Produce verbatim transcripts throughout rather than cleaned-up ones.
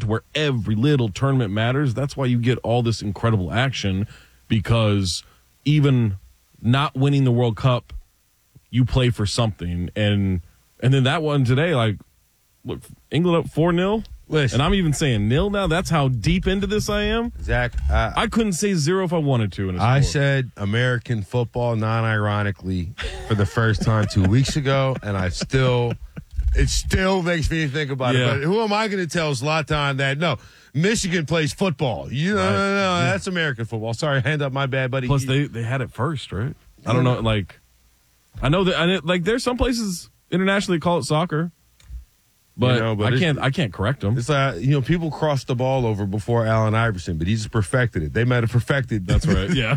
to where every little tournament matters. That's why you get all this incredible action, because even not winning the World Cup, you play for something. And and then that one today, like, look, England up four nil. Listen. And I'm even saying nil now. That's how deep into this I am. Zach, I, I couldn't say zero if I wanted to. In a I sport. said American football non-ironically for the first time two weeks ago, and I still, it still makes me think about Yeah. it. But who am I going to tell Zlatan that, no, Michigan plays football? You know, Right. no, no, no, that's American football. Sorry, hand up, my bad, buddy. Plus, they, they had it first, right? I don't know. Like, I know that, I know, like, there's some places internationally call it soccer. But, You know, but I it's- can't. I can't correct them. It's like, you know, people crossed the ball over before Allen Iverson, but he just perfected it. They might have perfected. That's right. Yeah.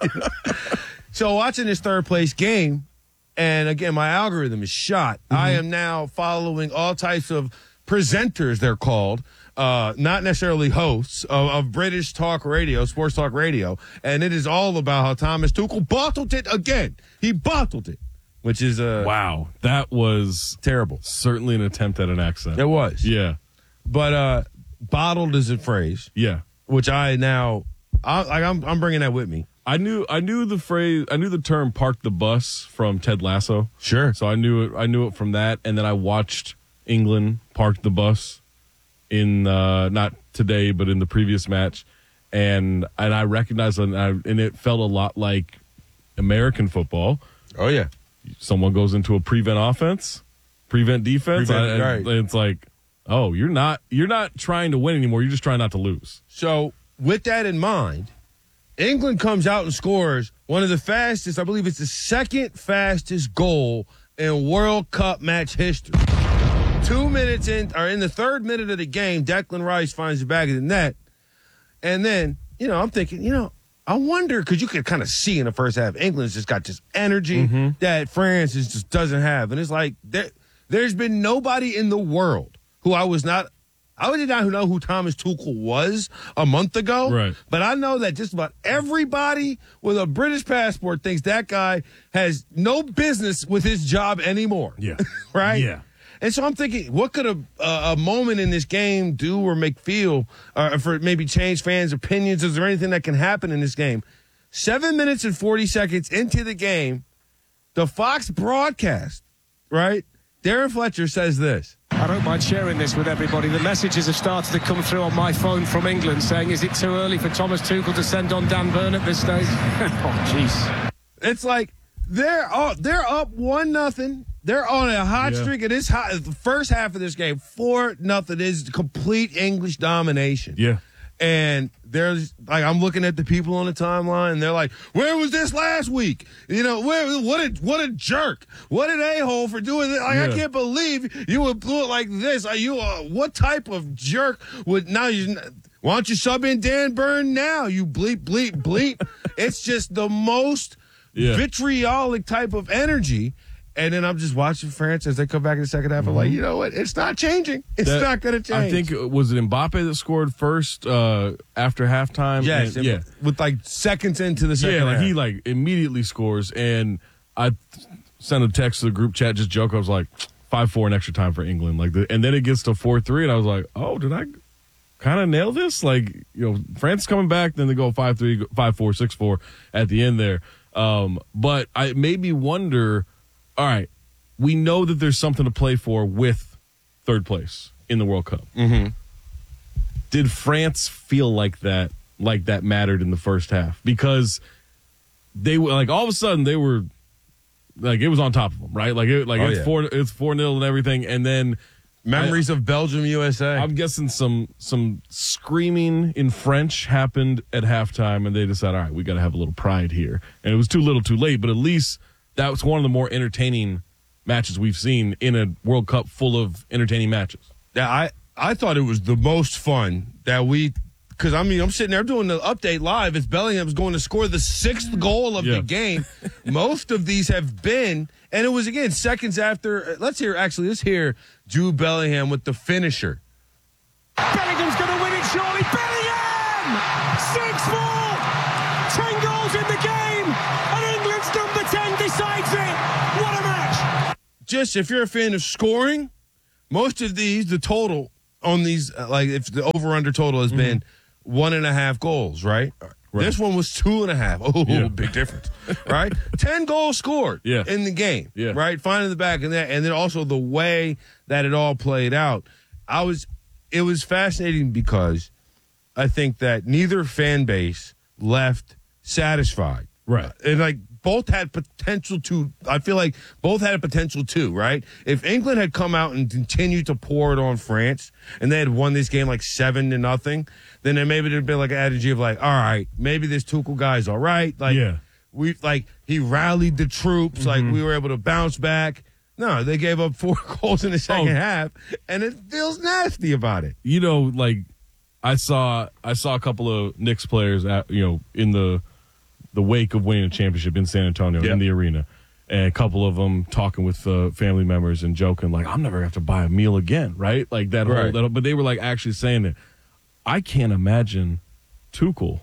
So watching this third place game, and again, my algorithm is shot. Mm-hmm. I am now following all types of presenters, they're called, uh, not necessarily hosts of, of British talk radio, sports talk radio, and it is all about how Thomas Tuchel bottled it again. He bottled it, which is uh, Wow. That was terrible. certainly an attempt at an accent. It was, Yeah. but uh, bottled is a phrase, Yeah. which I now, I, like, I'm, I'm bringing that with me. I knew. I knew the phrase. I knew the term "park the bus" from Ted Lasso. Sure. So I knew it. I knew it from that, and then I watched England park the bus in uh, not today, but in the previous match, and and I recognized it, and, I, and it felt a lot like American football. Oh yeah. Someone goes into a prevent offense, prevent defense. Prevent, I- right. It's like, oh, you're not you're not trying to win anymore. You're just trying not to lose. So with that in mind, England comes out and scores one of the fastest, I believe it's the second fastest goal in World Cup match history. Two minutes in, or in the third minute of the game, Declan Rice finds the back of the net. And then, you know, I'm thinking, you know, I wonder, because you could kind of see in the first half, England's just got this energy Mm-hmm. that France is, just doesn't have. And it's like, there, there's been nobody in the world who I was not, I did not know who Thomas Tuchel was a month ago. Right. But I know that just about everybody with a British passport thinks that guy has no business with his job anymore. Yeah. Right? Yeah. And so I'm thinking, what could a, a, a moment in this game do or make feel, or for maybe change fans' opinions? Is there anything that can happen in this game? Seven minutes and forty seconds into the game, the Fox broadcast, right? Darren Fletcher says this. I don't mind sharing this with everybody. The messages have started to come through on my phone from England saying, is it too early for Thomas Tuchel to send on Dan Burn at this stage? Oh, jeez. It's like they're up, they're up one nothing. They're on a hot Yeah. streak. It is hot. The first half of this game, four nothing is complete English domination. Yeah. And there's like I'm looking at the people on the timeline, and they're like, "Where was this last week? You know, where? What a what a jerk! What an a hole for doing this! Like, I Yeah. can't believe you would do it like this. Are you? Uh, what type of jerk would now? You why don't you sub in Dan Burn now? You bleep bleep bleep. It's just the most Yeah. vitriolic type of energy. And then I'm just watching France as they come back in the second half. I'm like, you know what? It's not changing. It's That- not going to change. I think, was it Mbappe that scored first uh, after halftime? yes, And- it- yeah. with like seconds into the second Yeah, like half. he like immediately scores, and I sent a text to the group chat, just joke. I was like, five four in extra time for England, like, the, and then it gets to four three, and I was like, oh, did I kind of nail this? Like, you know, France coming back, then they go five three, five four, six four at the end there. Um, but I it made me wonder. All right, we know that there's something to play for with third place in the World Cup. Mm-hmm. Did France feel like that? Like that mattered in the first half, because they were like all of a sudden they were like it was on top of them, right? Like it, like Oh, it's yeah. four it's four nil and everything, and then Memories of Belgium, U S A. I'm guessing some some screaming in French happened at halftime, and they decided, all right, we got to have a little pride here, and it was too little, too late. But at least that was one of the more entertaining matches we've seen in a World Cup full of entertaining matches. Yeah, I, I thought it was the most fun that we, because I mean, I'm sitting there doing the update live. It's Bellingham's going to score the sixth goal of Yeah. the game. Most of these have been, and it was again seconds after. Let's hear, actually, let's hear Jude Bellingham with the finisher. Bellingham's going to win it, surely. Bellingham! six four! ten goals in the game, and England's number ten decides it. What a match! Just if you're a fan of scoring, most of these, the total on these, uh, like if the over-under total has mm-hmm. been one and a half goals, right? Right. This one was two and a half. Oh, yeah. Big difference, right? Ten goals scored yeah. in the game, yeah. right? Finding the back and that, and then also the way that it all played out. I was, it was fascinating because I think that neither fan base left satisfied, right? And like both had potential to. I feel like both had a potential too, right? If England had come out and continued to pour it on France, and they had won this game like seven to nothing, then there maybe there'd been like an attitude of like, all right, maybe this Tuchel guy's all right. Like, yeah. we like he rallied the troops, mm-hmm. like we were able to bounce back. No, they gave up four goals in the second oh. half, and it feels nasty about it. You know, like I saw, I saw a couple of Knicks players, at, you know, in the the wake of winning a championship in San Antonio yep. in the arena, and a couple of them talking with uh, family members and joking like, "I'm never gonna have to buy a meal again," right? Like that whole. Right. That, but they were like actually saying that. I can't imagine Tuchel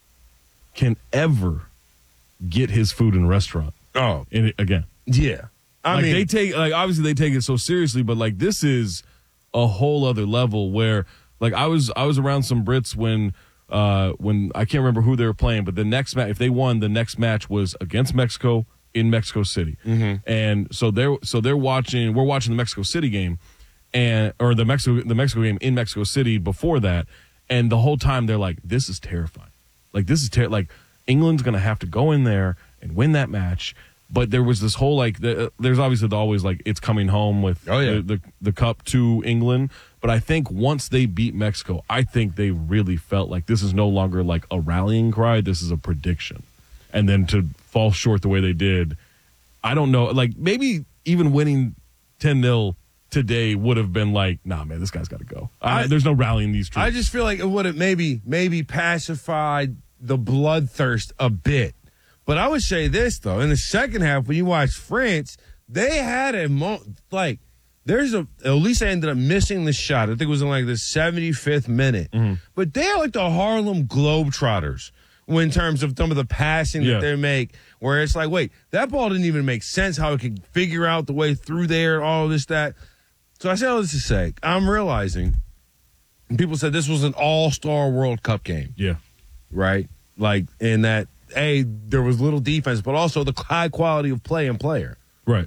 can ever get his food in a restaurant. Oh, in it, again, yeah. I like mean, they take like obviously they take it so seriously, but like this is a whole other level where like I was I was around some Brits when uh when I can't remember who they were playing, but the next match if they won, the next match was against Mexico in Mexico City, mm-hmm. and so they're so they're watching we're watching the Mexico City game, and or the Mexico the Mexico game in Mexico City before that, and the whole time they're like, this is terrifying, like this is ter- like England's gonna have to go in there and win that match. But there was this whole like, the, there's obviously the always like it's coming home with oh, yeah. the, the the cup to England. But I think once they beat Mexico, I think they really felt like this is no longer like a rallying cry. This is a prediction. And then to fall short the way they did, I don't know. Like maybe even winning ten nil today would have been like, nah, man, this guy's got to go. I, I, there's no rallying these troops. I just feel like it would have maybe maybe pacified the bloodthirst a bit. But I would say this, though. In the second half, when you watch France, they had a mo- like, there's a, at least they ended up missing the shot. I think it was in like the seventy-fifth minute. Mm-hmm. But they're like the Harlem Globetrotters when, in terms of some of the passing yeah. that they make, where it's like, wait, that ball didn't even make sense, how it could figure out the way through there, all this, that. So I say all this to say, I'm realizing, and people said this was an all-star World Cup game. Yeah. Right? Like, in that, A, there was little defense, but also the high quality of play and player. Right.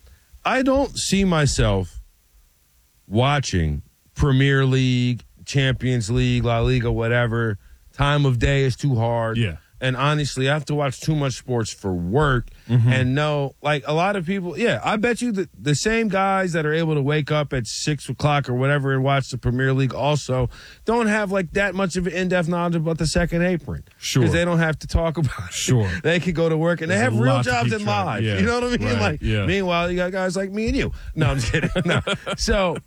I don't see myself watching Premier League, Champions League, La Liga, whatever. Time of day is too hard. Yeah. And honestly, I have to watch too much sports for work mm-hmm. and know, like a lot of people, yeah, I bet you that the same guys that are able to wake up at six o'clock or whatever and watch the Premier League also don't have like that much of an in-depth knowledge about the second apron. Sure. Because they don't have to talk about it. Sure. They can go to work and There's they have a real lot to jobs keep in track. life. Yeah. You know what I mean? Right. Like, yeah. meanwhile, you got guys like me and you. No, I'm just kidding. No. So,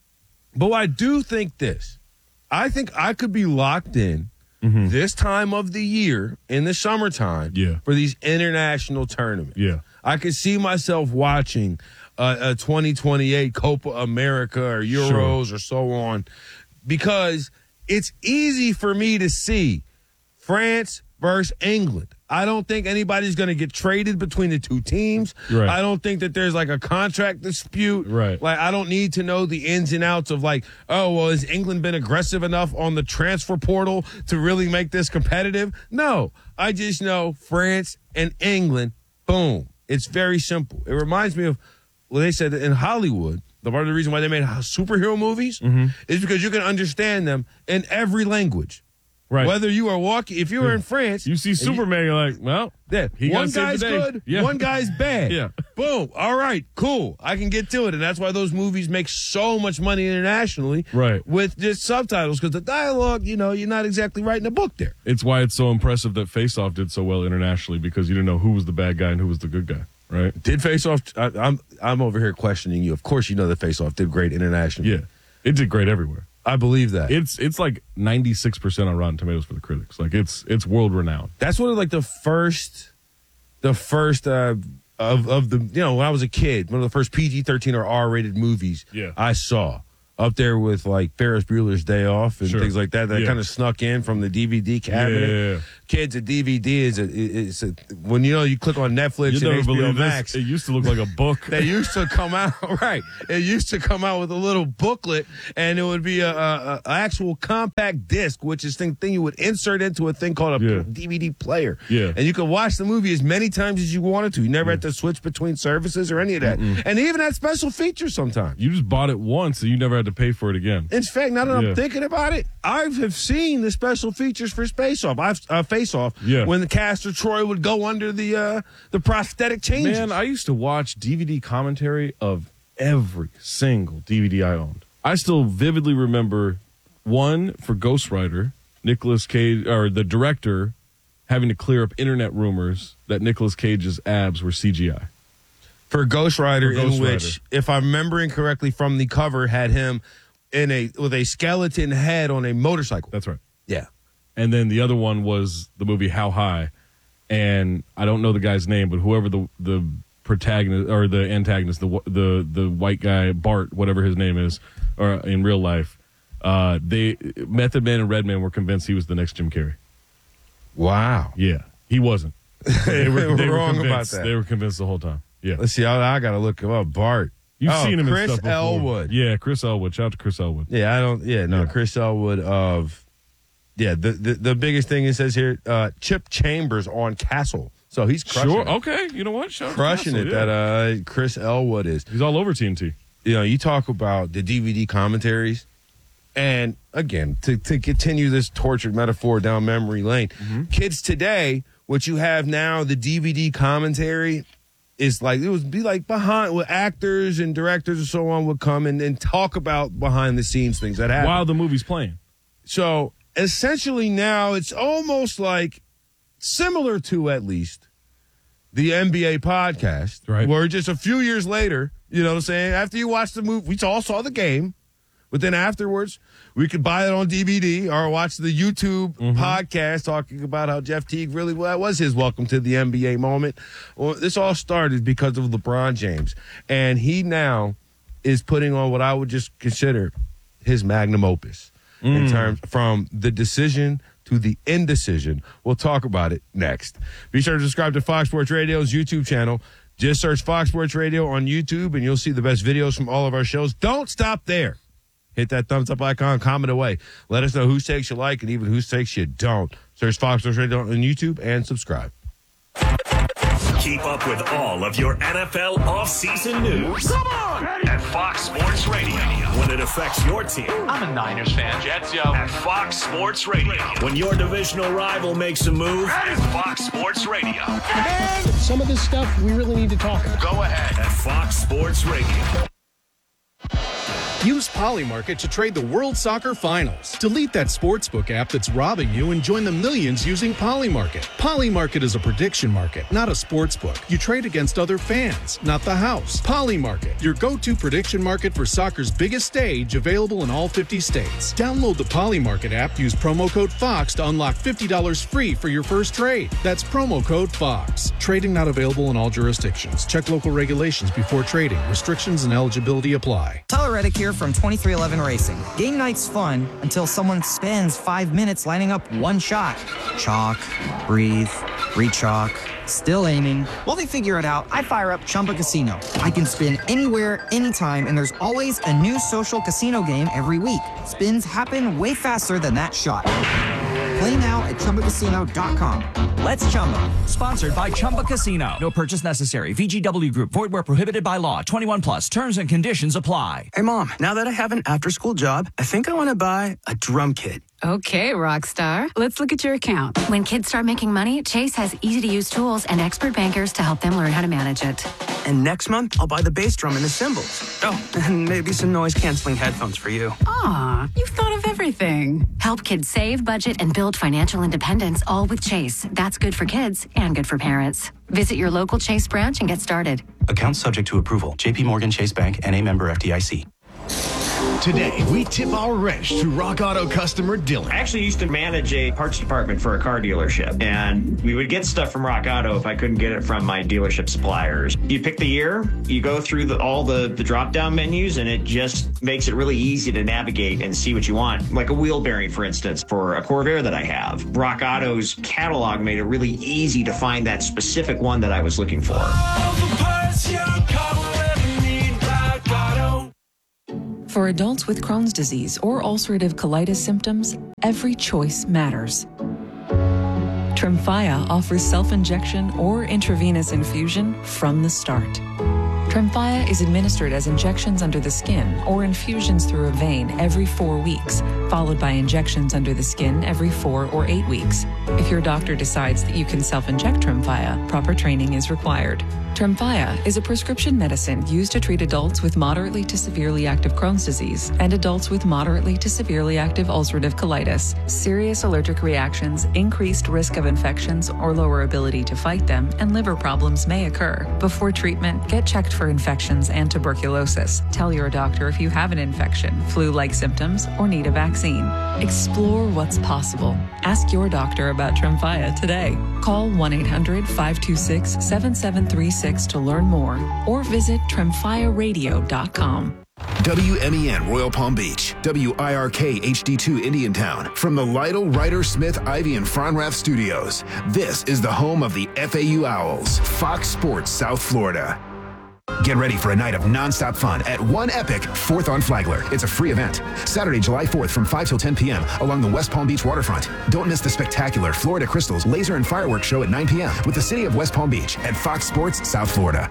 but I do think this. I think I could be locked in Mm-hmm. this time of the year in the summertime yeah. for these international tournaments. Yeah. I could see myself watching uh, a twenty twenty-eight Copa America or Euros sure. or so on, because it's easy for me to see France versus England. I don't think anybody's going to get traded between the two teams. Right. I don't think that there's like a contract dispute. Right. Like, I don't need to know the ins and outs of like, oh, well, has England been aggressive enough on the transfer portal to really make this competitive? No, I just know France and England, boom. It's very simple. It reminds me of, well, they said that in Hollywood, the part of the reason why they made superhero movies mm-hmm. is because you can understand them in every language. Right. Whether you are walking, if you were in France, you see Superman, you, you're like, well, yeah, he one got guy's good, yeah. one guy's bad. yeah. Boom. All right, cool. I can get to it. And that's why those movies make so much money internationally. Right. With just subtitles, because the dialogue, you know, you're not exactly writing a book there. It's why it's so impressive that Face Off did so well internationally, because you didn't know who was the bad guy and who was the good guy. Right. Did Face Off, I, I'm I'm over here questioning you. Of course you know that Face Off did great internationally. Yeah. It did great everywhere. I believe that. It's it's like ninety-six percent on Rotten Tomatoes for the critics. Like it's it's world renowned. That's one of like the first the first uh of of the you know, when I was a kid, one of the first P G thirteen or R rated movies yeah. I saw up there with like Ferris Bueller's Day Off and Sure. things like that. That Yeah. kind of snuck in from the D V D cabinet. Yeah. Kids, a D V D is a, it's a when you know you click on Netflix You never and H B O believe Max. this. It used to look like a book. They used to come out right. It used to come out with a little booklet, and it would be a, a, a actual compact disc, which is thing thing you would insert into a thing called a Yeah. D V D player. Yeah. and you could watch the movie as many times as you wanted to. You never had to switch between services or any of that. And they even had special features sometimes. You just bought it once, and you never had to pay for it again. In fact, now that Yeah. I'm thinking about it, I have seen the special features for Space Off. I've uh, Face Off. Yeah. When the Castor Troy would go under the uh, the prosthetic changes. Man, I used to watch D V D commentary of every single D V D I owned. I still vividly remember one for Ghost Rider, Nicolas Cage, or the director having to clear up internet rumors that Nicolas Cage's abs were C G I. For Ghost Rider, For Ghost in which, Rider. if I'm remembering correctly from the cover, had him in a with a skeleton head on a motorcycle. That's right. Yeah. And then the other one was the movie How High, and I don't know the guy's name, but whoever the the protagonist or the antagonist, the the the white guy Bart, whatever his name is, or in real life, uh, they Method Man and Redman were convinced he was the next Jim Carrey. Wow. Yeah, he wasn't. They were, they were wrong about convinced. that. They were convinced the whole time. Yeah, Let's see. I, I got to look him up. Bart. you've Oh, seen him Chris in stuff before. Elwood. Yeah, Chris Elwood. Shout out to Chris Elwood. Yeah, I don't. Yeah, no, Yeah. Chris Elwood of. Yeah, the, the the biggest thing it says here, uh, Chip Chambers on Castle. So he's crushing Sure. it. Okay. You know what? Shout out to Crushing Castle, it. yeah. That uh, Chris Elwood is. He's all over T N T. You know, you talk about the D V D commentaries, and again, to, to continue this tortured metaphor down memory lane, kids today, what you have now, the D V D commentary is like, it would be like behind, with actors and directors and so on would come and, and talk about behind the scenes things that happen. While the movie's playing. So essentially now it's almost like similar to at least the N B A podcast, Right. where just a few years later, you know what I'm saying, after you watch the movie, we all saw the game, but then afterwards, we could buy it on D V D or watch the YouTube podcast talking about how Jeff Teague really, well, that was his welcome to the N B A moment. Well, this all started because of LeBron James, and he now is putting on what I would just consider his magnum opus in terms from the decision to the indecision. We'll talk about it next. Be sure to subscribe to Fox Sports Radio's YouTube channel. Just search Fox Sports Radio on YouTube, and you'll see the best videos from all of our shows. Don't stop there. Hit that thumbs up icon, comment away. Let us know whose takes you like and even whose takes you don't. Search Fox Sports Radio on YouTube and subscribe. Keep up with all of your N F L offseason news. Come on! At Fox Sports Radio. When it affects your team. I'm a Niners fan. Jets, yo. At Fox Sports Radio. When your divisional rival makes a move. At Fox Sports Radio. And some of this stuff we really need to talk about. Go ahead. At Fox Sports Radio. Use Polymarket to trade the World Soccer Finals. Delete that sportsbook app that's robbing you and join the millions using Polymarket. Polymarket is a prediction market, not a sportsbook. You trade against other fans, not the house. Polymarket, your go-to prediction market for soccer's biggest stage, available in all fifty states. Download the Polymarket app, use promo code FOX to unlock fifty dollars free for your first trade. That's promo code FOX. Trading not available in all jurisdictions. Check local regulations before trading. Restrictions and eligibility apply. Tyler Reddick here from twenty-three eleven Racing. Game night's fun until someone spends five minutes lining up one shot. Chalk, breathe, re-chalk, still aiming. While they figure it out, I fire up Chumba Casino. I can spin anywhere, anytime, and there's always a new social casino game every week. Spins happen way faster than that shot. Play now at Chumba Casino dot com. Let's Chumba. Sponsored by Chumba Casino. No purchase necessary. V G W Group. Void where prohibited by law. twenty-one plus. Terms and conditions apply. Hey, Mom, now that I have an after-school job, I think I want to buy a drum kit. Okay, Rockstar. Let's look at your account. When kids start making money, Chase has easy-to-use tools and expert bankers to help them learn how to manage it. And next month, I'll buy the bass drum and the cymbals. Oh, and maybe some noise-canceling headphones for you. Aw, you've thought of everything. Help kids save, budget, and build financial independence, all with Chase. That's good for kids and good for parents. Visit your local Chase branch and get started. Account subject to approval. J P Morgan Chase Bank, N A member F D I C. Today, we tip our wrench to Rock Auto customer Dylan. I actually used to manage a parts department for a car dealership, and we would get stuff from Rock Auto if I couldn't get it from my dealership suppliers. You pick the year, you go through the, all the, the drop-down menus, and it just makes it really easy to navigate and see what you want. Like a wheel bearing, for instance, for a Corvair that I have. Rock Auto's catalog made it really easy to find that specific one that I was looking for. For adults with Crohn's disease or ulcerative colitis symptoms, every choice matters. Tremfya offers self-injection or intravenous infusion from the start. Tremfya is administered as injections under the skin or infusions through a vein every four weeks, followed by injections under the skin every four or eight weeks. If your doctor decides that you can self-inject Tremfya, proper training is required. Tremfya is a prescription medicine used to treat adults with moderately to severely active Crohn's disease and adults with moderately to severely active ulcerative colitis. Serious allergic reactions, increased risk of infections or lower ability to fight them, and liver problems may occur. Before treatment, get checked for infections and tuberculosis. Tell your doctor if you have an infection, flu-like symptoms, or need a vaccine. Explore what's possible. Ask your doctor about Tremfya today. Call one eight hundred, five two six, seven seven three six to learn more or visit tremfya radio dot com. W M E N Royal Palm Beach, W I R K H D two Indiantown. From the Lytle, Ryder, Smith, Ivy, and Fronrath Studios, this is the home of the F A U Owls, Fox Sports South Florida. Get ready for a night of nonstop fun at One Epic, fourth on Flagler. It's a free event. Saturday, July fourth from five till ten p.m. along the West Palm Beach waterfront. Don't miss the spectacular Florida Crystals Laser and Fireworks Show at nine p.m. with the City of West Palm Beach at Fox Sports South Florida.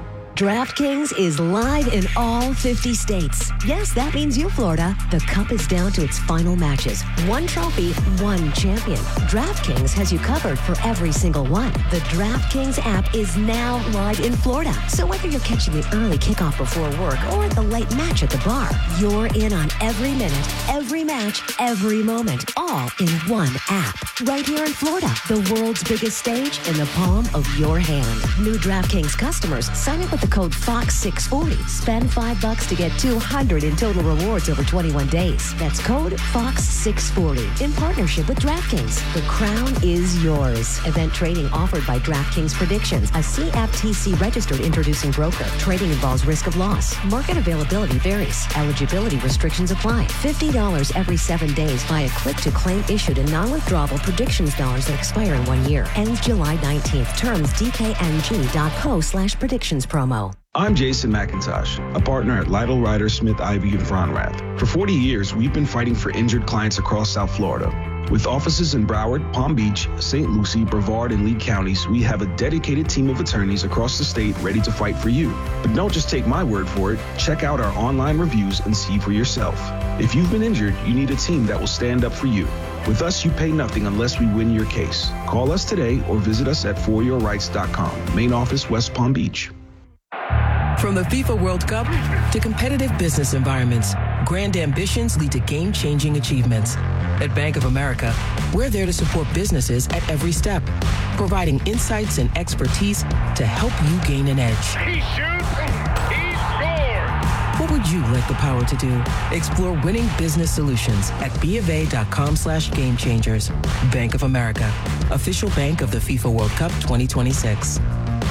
DraftKings is live in all fifty states. Yes, that means you, Florida. The Cup is down to its final matches. One trophy, one champion. DraftKings has you covered for every single one. The DraftKings app is now live in Florida. So whether you're catching the early kickoff before work or the late match at the bar, you're in on every minute, every match, every moment, all in one app. Right here in Florida, the world's biggest stage in the palm of your hand. New DraftKings customers, sign up with the code Fox six forty. Spend five bucks to get two hundred in total rewards over twenty-one days. That's code Fox six forty in partnership with DraftKings. The crown is yours. Event trading offered by DraftKings Predictions, a C F T C registered introducing broker. Trading involves risk of loss. Market availability varies. Eligibility restrictions apply. fifty dollars every seven days via click-to-claim issued in non-withdrawable predictions dollars that expire in one year. Ends July nineteenth. Terms D K N G dot co slash predictions promo. I'm Jason McIntosh, a partner at Lytle, Ryder, Smith, Ivy, and Fronrath. For forty years, we've been fighting for injured clients across South Florida. With offices in Broward, Palm Beach, Saint Lucie, Brevard, and Lee counties, we have a dedicated team of attorneys across the state ready to fight for you. But don't just take my word for it. Check out our online reviews and see for yourself. If you've been injured, you need a team that will stand up for you. With us, you pay nothing unless we win your case. Call us today or visit us at for your rights dot com. Main office, West Palm Beach. From the FIFA World Cup to competitive business environments, grand ambitions lead to game-changing achievements. At Bank of America, we're there to support businesses at every step, providing insights and expertise to help you gain an edge. He shoots, he scores! What would you like the power to do? Explore winning business solutions at BofA.com slash game changers. Bank of America, official bank of the FIFA World Cup twenty twenty-six.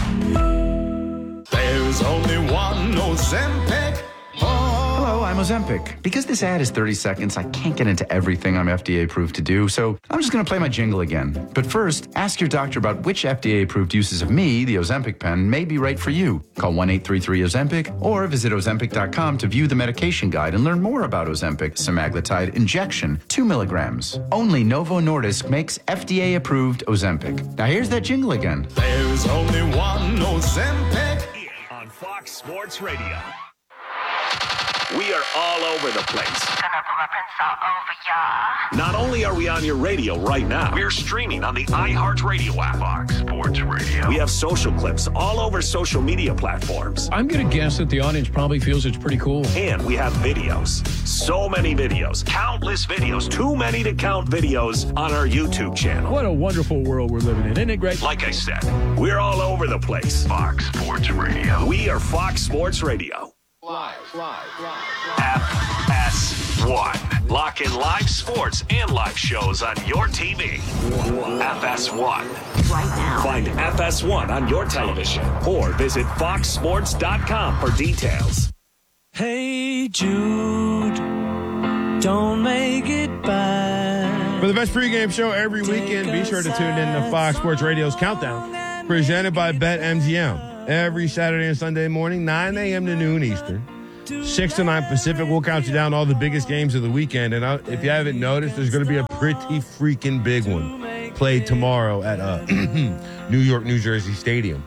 There's only one Ozempic. Hello, I'm Ozempic. Because this ad is thirty seconds, I can't get into everything I'm F D A approved to do, so I'm just going to play my jingle again. But first, ask your doctor about which F D A approved uses of me, the Ozempic pen, may be right for you. Call one eight three three Ozempic or visit Ozempic dot com to view the medication guide and learn more about Ozempic semaglutide injection, two milligrams. Only Novo Nordisk makes F D A approved Ozempic. Now here's that jingle again. There's only one Ozempic. On Fox Sports Radio. We are all over the place. Gonna put my prints all over ya. Not only are we on your radio right now, we're streaming on the iHeartRadio app. Fox Sports Radio. We have social clips all over social media platforms. I'm going to guess that the audience probably feels it's pretty cool. And we have videos. So many videos. Countless videos. Too many to count videos on our YouTube channel. What a wonderful world we're living in. Isn't it great? Like I said, we're all over the place. Fox Sports Radio. We are Fox Sports Radio. Live, live, live, live. App, app. One. Lock in live sports and live shows on your T V. F S one. Right now. Find F S one on your television or visit fox sports dot com for details. Hey Jude, don't make it bad. For the best pregame show every weekend, be sure to tune in to Fox Sports Radio's Countdown, presented by BetMGM. Every Saturday and Sunday morning, nine a.m. to noon Eastern, six to nine Pacific. We'll count you down all the biggest games of the weekend. And I, if you haven't noticed, there's going to be a pretty freaking big one played tomorrow at uh, New York, New Jersey Stadium.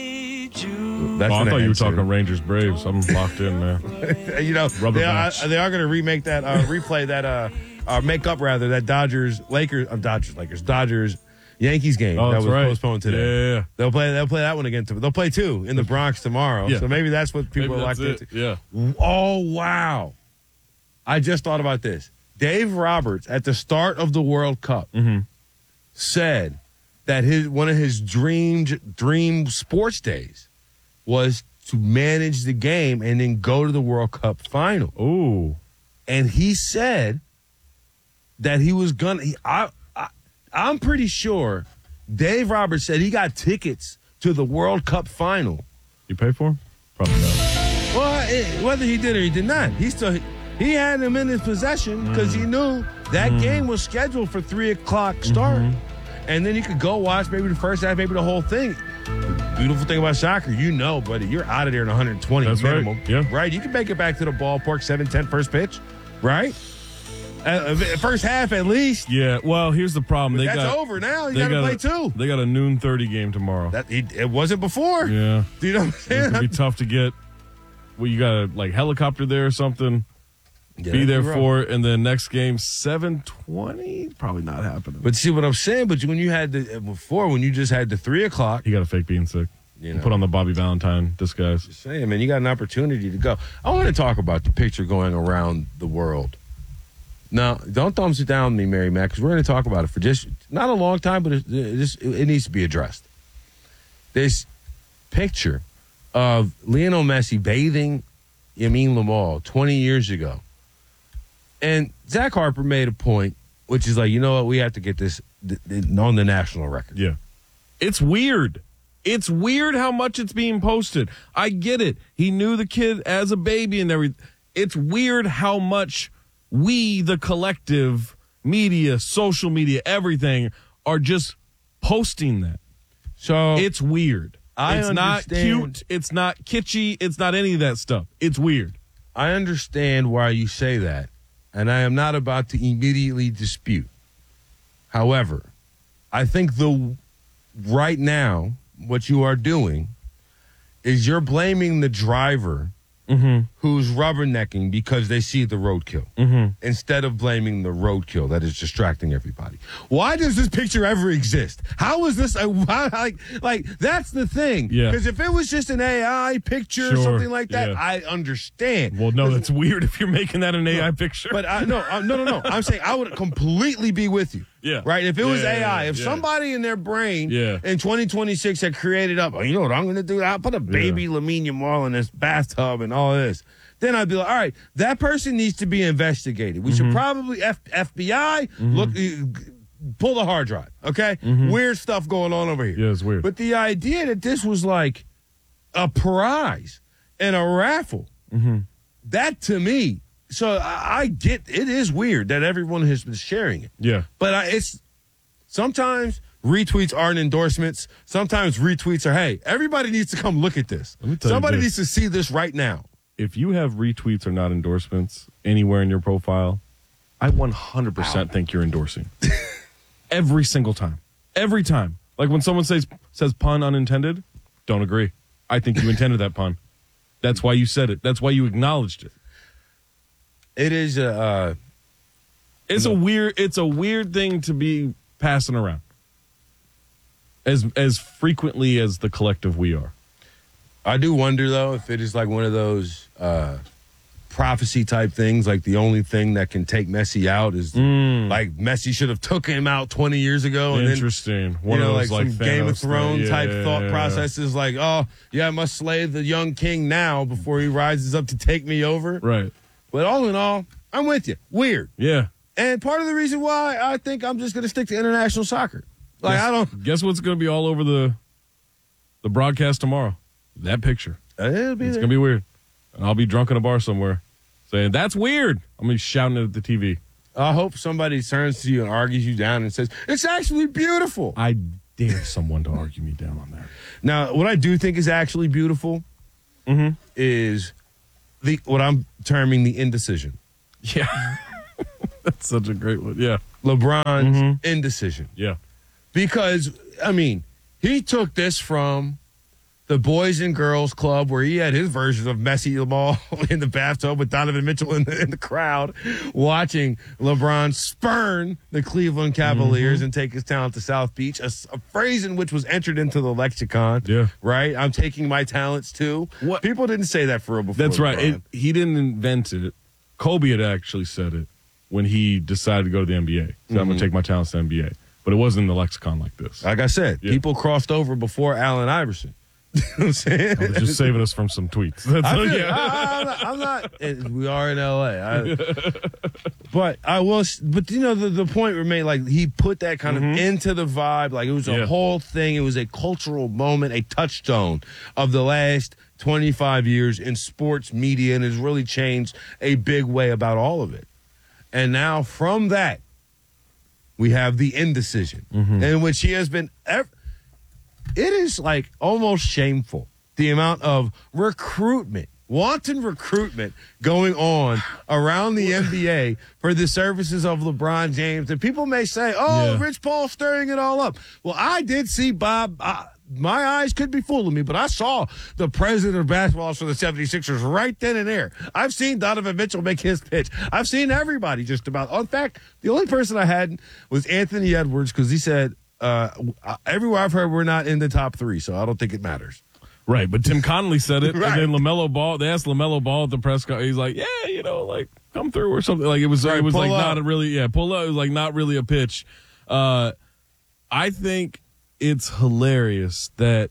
That's oh, I thought you were talking Rangers Braves. I'm locked in, man. You know, Rubber they are, they are going to remake that, uh, replay that, uh, uh, make up rather that Dodgers Lakers, uh, Dodgers Lakers, Dodgers Yankees game oh, that was right. postponed today. Yeah, yeah, yeah. They'll play. They'll play that one again. They'll play two in the Bronx tomorrow. Yeah. So maybe that's what people maybe are locked into. Yeah. Oh wow! I just thought about this. Dave Roberts at the start of the World Cup mm-hmm. said that his one of his dream dream sports days was to manage the game and then go to the World Cup final. Ooh. And he said that he was gonna. He, I, I, I'm pretty sure Dave Roberts said he got tickets to the World Cup final. You pay for him? Probably not. Well, it, whether he did or he did not, he still he had them in his possession because mm. he knew that mm. game was scheduled for three o'clock start, mm-hmm. and then you could go watch maybe the first half, maybe the whole thing. The beautiful thing about soccer, you know, buddy, you're out of there in one hundred twenty That's minimum. Right. Yeah. Right? You can make it back to the ballpark, seven ten first pitch, right? Uh, first half at least. Yeah, well, here's the problem. They that's got, over now. You got to play two. They got a noon thirty game tomorrow. That it, it wasn't before. Yeah. Do you know what I'm saying? It's going to be tough to get. Well, you got to, like, helicopter there or something. Yeah, be there rough. for it. And then next game, seven twenty. Probably not happening. But see what I'm saying? But when you had the, before, when you just had the three o'clock. You got to fake being sick. You know, put on the Bobby Valentine disguise. Just saying, man, you got an opportunity to go. I want to talk about the picture going around the world. Now, don't thumbs it down me, Mary Mac, because we're going to talk about it for just not a long time, but it, it, just, it needs to be addressed. This picture of Lionel Messi bathing Yamin Lamal twenty years ago. And Zach Harper made a point, which is like, you know what, we have to get this th- th- on the national record. Yeah. It's weird. It's weird how much it's being posted. I get it. He knew the kid as a baby and everything. It's weird how much we, the collective media, social media, everything, are just posting that. So it's weird. I it's not cute. It's not kitschy. It's not any of that stuff. It's weird. I understand why you say that, and I am not about to immediately dispute. However, I think the right now what you are doing is you're blaming the driver mm-hmm. who's rubbernecking because they see the roadkill mm-hmm. instead of blaming the roadkill that is distracting everybody. Why does this picture ever exist? How is this a, why, like like that's the thing? Yeah. Because if it was just an A I picture sure. or something like that, yeah. I understand. Well, no, that's weird if you're making that an A I picture. But I, no, uh, no, no, no. I'm saying I would completely be with you. Yeah. Right? If it was yeah, A I, if yeah. somebody in their brain yeah. in twenty twenty-six had created up, oh, you know what I'm going to do? I'll put a baby yeah. Lamine Yamal in this bathtub and all this. Then I'd be like, all right, that person needs to be investigated. We mm-hmm. should probably F- FBI mm-hmm. look, uh, pull the hard drive. Okay, mm-hmm. weird stuff going on over here. Yeah, it's weird. But the idea that this was like a prize and a raffle, mm-hmm. that to me. So I, I get it is weird that everyone has been sharing it. Yeah, but I, it's sometimes retweets aren't endorsements. Sometimes retweets are, hey, everybody needs to come look at this. Let me tell Somebody you needs to see this right now. If you have retweets or not endorsements anywhere in your profile, I one hundred percent Ow. think you're endorsing. Every single time. Every time. Like when someone says says pun unintended, don't agree. I think you intended that pun. That's why you said it. That's why you acknowledged it. It is a uh, it's no. a weird it's a weird thing to be passing around. As as frequently as the collective we are. I do wonder, though, if it is like one of those uh, prophecy type things, like the only thing that can take Messi out is mm. like Messi should have took him out twenty years ago. And Interesting. Then, one you know, of those, like, like some Game of Thrones yeah, type yeah, thought yeah, processes, like, oh, yeah, I must slay the young king now before he rises up to take me over. Right. But all in all, I'm with you. Weird. Yeah. And part of the reason why I think I'm just going to stick to international soccer. Like, guess, I don't. Guess what's going to be all over the the broadcast tomorrow? That picture. It'll be it's there. going to be weird. And I'll be drunk in a bar somewhere saying, that's weird. I'm going to be shouting it at the T V. I hope somebody turns to you and argues you down and says, it's actually beautiful. I dare someone to argue me down on that. Now, what I do think is actually beautiful mm-hmm. is the what I'm terming the indecision. Yeah. That's such a great one. Yeah. LeBron's mm-hmm. indecision. Yeah. Because, I mean, he took this from the Boys and Girls Club where he had his version of Messi the ball in the bathtub with Donovan Mitchell in the, in the crowd watching LeBron spurn the Cleveland Cavaliers mm-hmm. and take his talent to South Beach, a, a phrase in which was entered into the lexicon. Yeah. Right? I'm taking my talents too. What? People didn't say that for real before. That's right. LeBron. It, he didn't invent it. Kobe had actually said it when he decided to go to the N B A. So mm-hmm. I'm going to take my talents to the N B A. But it wasn't in the lexicon like this. Like I said, yeah. people crossed over before Allen Iverson. You know what I'm saying? I was just saving us from some tweets. That's I all, feel, yeah. I, I'm not. I'm not it, we are in L A. I, but I was. But you know, the, the point remained. Like he put that kind mm-hmm. of into the vibe. Like it was a yeah. whole thing. It was a cultural moment, a touchstone of the last twenty-five years in sports media, and has really changed a big way about all of it. And now from that, we have the indecision, mm-hmm. in which he has been. Ev- It is like almost shameful the amount of recruitment, wanton recruitment going on around the N B A for the services of LeBron James. And people may say, oh, yeah. Rich Paul stirring it all up. Well, I did see Bob. I, my eyes could be fooling me, but I saw the president of basketball for the seventy-sixers right then and there. I've seen Donovan Mitchell make his pitch. I've seen everybody just about. In fact, the only person I hadn't was Anthony Edwards because he said, Uh, everywhere I've heard, we're not in the top three, so I don't think it matters. Right, but Tim Connolly said it, right. and then LaMelo Ball. They asked LaMelo Ball at the press conference. He's like, "Yeah, you know, like come through or something." Like it was, right, it was like up. not a really, yeah, pull up. It was like not really a pitch. Uh, I think it's hilarious that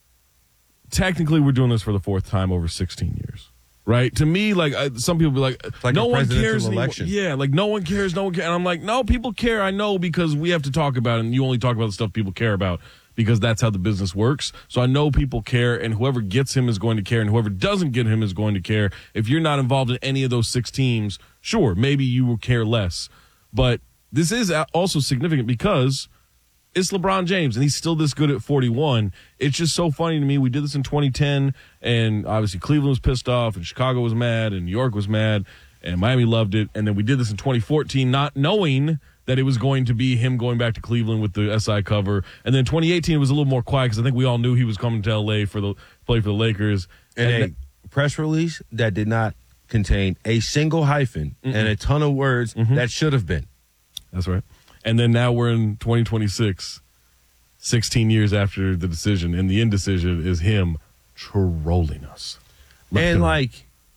technically we're doing this for the fourth time over sixteen years. Right? To me, like, uh, some people be like, like no one cares anymore. Election. Yeah, like, no one cares, no one cares. And I'm like, no, people care, I know, because we have to talk about it, and you only talk about the stuff people care about because that's how the business works. So I know people care, and whoever gets him is going to care, and whoever doesn't get him is going to care. If you're not involved in any of those six teams, sure, maybe you will care less. But this is also significant because it's LeBron James, and he's still this good at forty-one. It's just so funny to me. We did this in twenty ten, and obviously Cleveland was pissed off, and Chicago was mad, and New York was mad, and Miami loved it. And then we did this in twenty fourteen, not knowing that it was going to be him going back to Cleveland with the S I cover. And then twenty eighteen, it was a little more quiet because I think we all knew he was coming to L A for the play for the Lakers. And, and a that, press release that did not contain a single hyphen mm-mm. and a ton of words mm-hmm. that should have been. That's right. And then now we're in twenty twenty-six, sixteen years after the decision, and the indecision is him trolling us. Left and, like,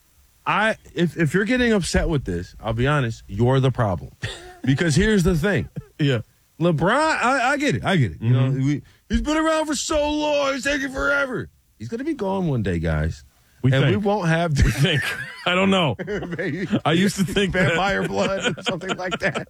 I if, if you're getting upset with this, I'll be honest, you're the problem. Because here's the thing. Yeah. LeBron, I, I get it. I get it. You Mm-hmm. know, we, he's been around for so long. He's taking forever. He's going to be gone one day, guys. We and think. we won't have to we think. I don't know. Maybe I used to think vampire that. blood or something like that.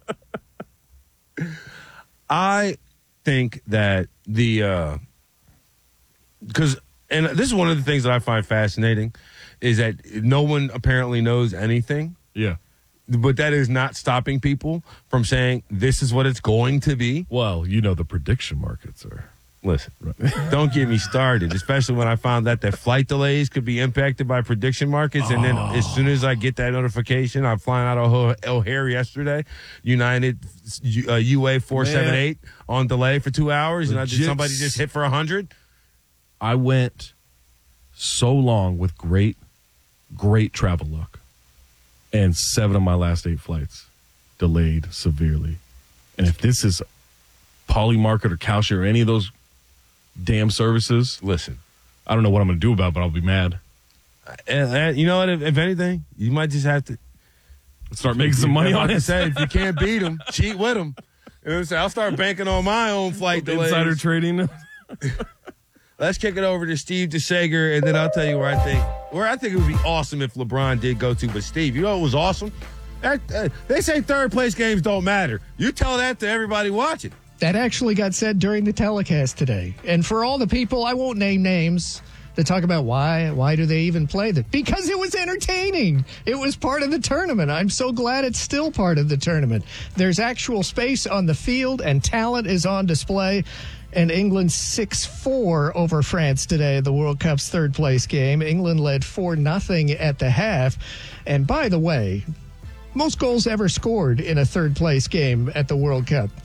I think that the because uh, and this is one of the things that I find fascinating is that no one apparently knows anything. Yeah. But that is not stopping people from saying this is what it's going to be. Well, you know the prediction markets are. Listen, don't get me started, especially when I found out that flight delays could be impacted by prediction markets. And then as soon as I get that notification, I'm flying out of O'Hare yesterday, United uh, U A four seventy-eight on delay for two hours. And I just, somebody just hit for one hundred. I went so long with great, great travel luck. And seven of my last eight flights delayed severely. And if this is Polymarket or Kalshi or any of those damn services, listen, I don't know what I'm going to do about it, but I'll be mad. And, and you know what? If, if anything, you might just have to start making some money on it. Say, if you can't beat them, cheat with them. You know what I'm saying? I'll start banking on my own flight delays. Insider trading. Let's kick it over to Steve DeSager, and then I'll tell you where I think where I think it would be awesome if LeBron did go to. But Steve, you know what was awesome? That, uh, they say third place games don't matter. You tell that to everybody watching. That actually got said during the telecast today. And for all the people, I won't name names, that talk about why, why do they even play that? Because it was entertaining. It was part of the tournament. I'm so glad it's still part of the tournament. There's actual space on the field and talent is on display. And England six four over France today, the World Cup's third place game. England led four nothing at the half. And by the way, most goals ever scored in a third place game at the World Cup.